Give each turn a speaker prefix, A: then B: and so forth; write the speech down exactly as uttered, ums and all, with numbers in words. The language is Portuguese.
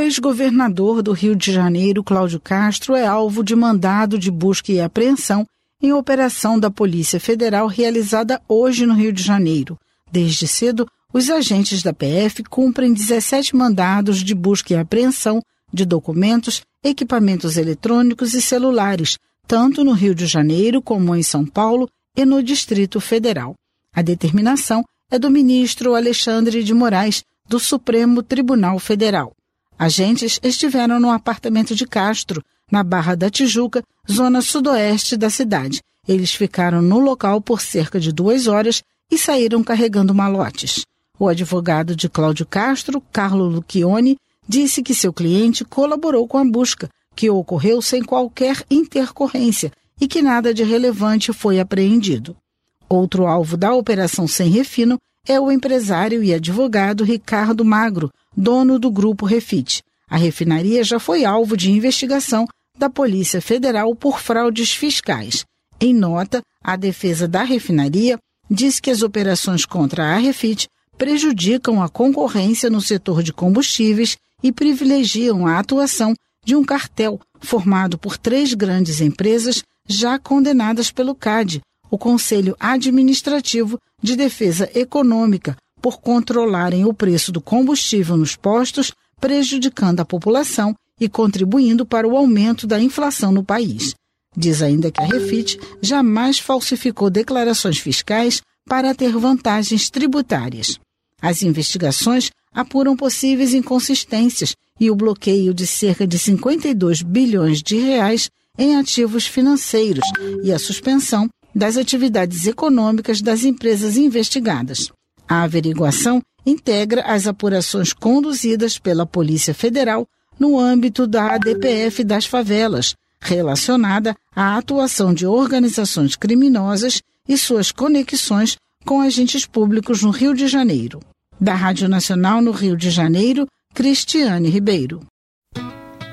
A: ex-governador do Rio de Janeiro, Cláudio Castro, é alvo de mandado de busca e apreensão em operação da Polícia Federal realizada hoje no Rio de Janeiro. Desde cedo, os agentes da P F cumprem dezessete mandados de busca e apreensão de documentos, equipamentos eletrônicos e celulares, tanto no Rio de Janeiro como em São Paulo e no Distrito Federal. A determinação é do ministro Alexandre de Moraes, do Supremo Tribunal Federal. Agentes estiveram no apartamento de Castro, na Barra da Tijuca, zona sudoeste da cidade. Eles ficaram no local por cerca de duas horas e saíram carregando malotes. O advogado de Cláudio Castro, Carlo Lucchioni, disse que seu cliente colaborou com a busca, que ocorreu sem qualquer intercorrência e que nada de relevante foi apreendido. Outro alvo da Operação Sem Refino é o empresário e advogado Ricardo Magro, dono do Grupo Refit. A refinaria já foi alvo de investigação da Polícia Federal por fraudes fiscais. Em nota, a defesa da refinaria diz que as operações contra a Refit prejudicam a concorrência no setor de combustíveis e privilegiam a atuação de um cartel formado por três grandes empresas já condenadas pelo C A D, o Conselho Administrativo de Defesa Econômica, por controlarem o preço do combustível nos postos, prejudicando a população e contribuindo para o aumento da inflação no país. Diz ainda que a Refit jamais falsificou declarações fiscais para ter vantagens tributárias. As investigações apuram possíveis inconsistências e o bloqueio de cerca de cinquenta e dois bilhões de reais em ativos financeiros e a suspensão das atividades econômicas das empresas investigadas. A averiguação integra as apurações conduzidas pela Polícia Federal no âmbito da A D P F das favelas, relacionada à atuação de organizações criminosas e suas conexões com agentes públicos no Rio de Janeiro. Da Rádio Nacional no Rio de Janeiro, Cristiane Ribeiro.